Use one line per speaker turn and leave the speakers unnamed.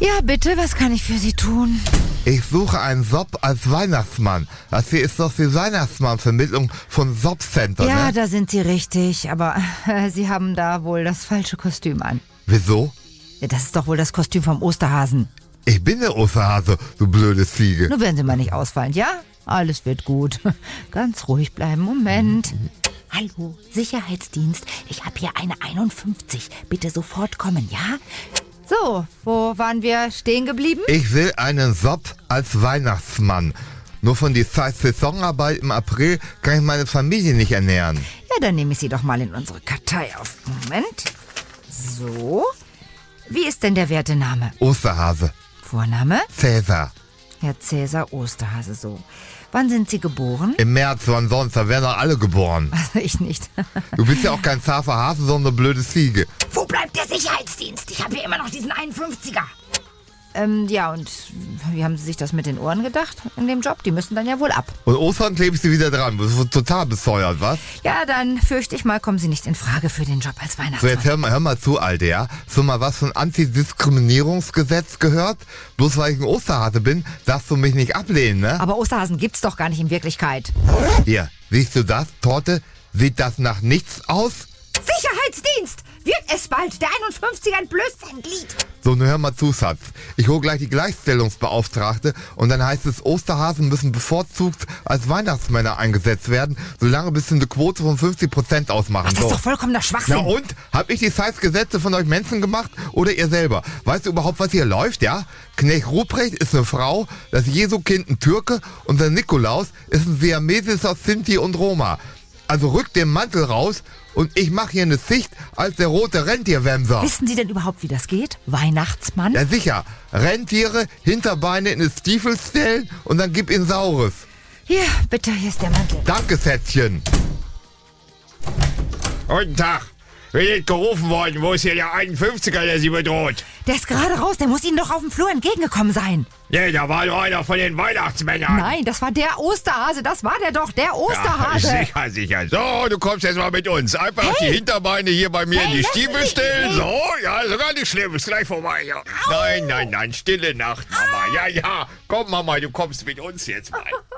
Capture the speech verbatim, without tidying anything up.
Ja, bitte, was kann ich für Sie tun?
Ich suche einen Job als Weihnachtsmann. Das hier ist doch die Weihnachtsmannvermittlung von Jobcenter,
Ja,
ne?
da sind Sie richtig, aber äh, Sie haben da wohl das falsche Kostüm an.
Wieso?
Ja, das ist doch wohl das Kostüm vom Osterhasen.
Ich bin der Osterhase, du blöde Ziege.
Nur werden Sie mal nicht ausfallen, ja? Alles wird gut. Ganz ruhig bleiben, Moment. Hallo, Sicherheitsdienst. Ich habe hier eine einundfünfzig. Bitte sofort kommen, ja? So, wo waren wir stehen geblieben?
Ich will einen Job als Weihnachtsmann. Nur von die Zeit Saisonarbeit im April kann ich meine Familie nicht ernähren.
Ja, dann nehme ich Sie doch mal in unsere Kartei auf. Moment. So. Wie ist denn der Wertename?
Osterhase.
Vorname?
Cäsar.
Herr Cäsar Osterhase, so. Wann sind Sie geboren?
Im März, wann sonst? Da wären doch alle geboren.
Also ich nicht.
Du bist ja auch kein zarter Hase, sondern eine blöde Ziege.
Wo bleibt der Sicherheitsdienst? Ich habe hier immer noch diesen einundfünfziger. Ähm, ja, und wie haben Sie sich das mit den Ohren gedacht in dem Job? Die müssen dann ja wohl ab.
Und Ostern klebst du wieder dran. Das ist total bescheuert, was?
Ja, dann fürchte ich mal, kommen Sie nicht in Frage für den Job als
So,
Weihnachtsmann.
jetzt hör mal, hör mal zu, Alte, ja? So mal was von Antidiskriminierungsgesetz gehört? Bloß weil ich ein Osterhase bin, darfst du mich nicht ablehnen, ne?
Aber Osterhasen gibt's doch gar nicht in Wirklichkeit.
Hier, siehst du das, Torte? Sieht das nach nichts aus?
Sicherheitsdienst! Wird es bald? Der einundfünfziger entblößt sein Glied.
So, nun hör mal zu, Schatz. Ich hole gleich die Gleichstellungsbeauftragte und dann heißt es, Osterhasen müssen bevorzugt als Weihnachtsmänner eingesetzt werden, solange bis sie eine Quote von fünfzig Prozent ausmachen.
Ach, das ist
So.
doch vollkommener Schwachsinn.
Na und? Hab ich die Scheißgesetze von euch Menschen gemacht oder ihr selber? Weißt du überhaupt, was hier läuft, ja? Knecht Ruprecht ist eine Frau, das Jesukind ein Türke und der Nikolaus ist ein Siamesis aus Sinti und Roma. Also rückt den Mantel raus und ich mache hier eine Sicht als der rote Rentierwämser.
Wissen Sie denn überhaupt, wie das geht? Weihnachtsmann?
Ja sicher, Rentiere, Hinterbeine in den Stiefel stellen und dann gib ihnen Saures.
Hier, bitte, hier ist der Mantel.
Danke, Sätzchen.
Guten Tag. Wir sind gerufen worden. Wo ist hier der einundfünfziger, der Sie bedroht?
Der ist gerade raus, der muss Ihnen doch auf dem Flur entgegengekommen sein.
Nee, da war doch einer von den Weihnachtsmännern.
Nein, das war der Osterhase, das war der doch, der
Ja,
Osterhase.
sicher, sicher. So, du kommst jetzt mal mit uns. Einfach
Hey.
die Hinterbeine hier bei mir
Hey,
in die
lassen
Stiefel
Sie-
stellen.
Hey.
So, ja, sogar nicht schlimm. Ist gleich vorbei. Ja. Nein, nein, nein. Stille Nacht, Mama. Ja, ja. Komm, Mama, du kommst mit uns jetzt mal.